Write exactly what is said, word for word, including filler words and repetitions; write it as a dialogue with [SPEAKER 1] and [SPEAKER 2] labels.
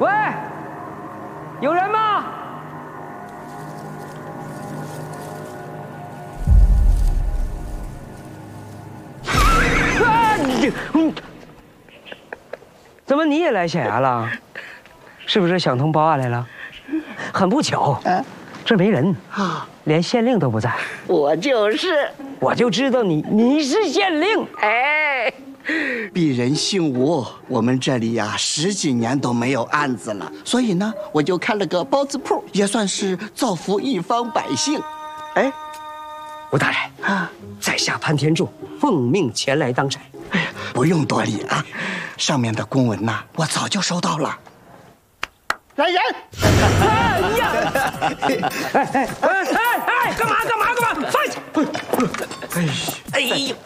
[SPEAKER 1] 喂，有人吗？啊！你嗯，怎么你也来县衙了？是不是想通报案来了？很不巧，啊、这没人啊，连县令都不在。
[SPEAKER 2] 我就是，
[SPEAKER 1] 我就知道你你是县令。
[SPEAKER 2] 哎。
[SPEAKER 3] 鄙人姓吴，我们这里呀十几年都没有案子了，所以呢，我就开了个包子铺，也算是造福一方百姓。
[SPEAKER 1] 哎，吴大人啊，在下潘天柱奉命前来当差。
[SPEAKER 3] 哎呀，不用多礼啊，上面的公文呐，我早就收到了。来人！
[SPEAKER 1] 哎呀！哎哎哎哎哎！干嘛干嘛干嘛？放下！哎呀！哎呦！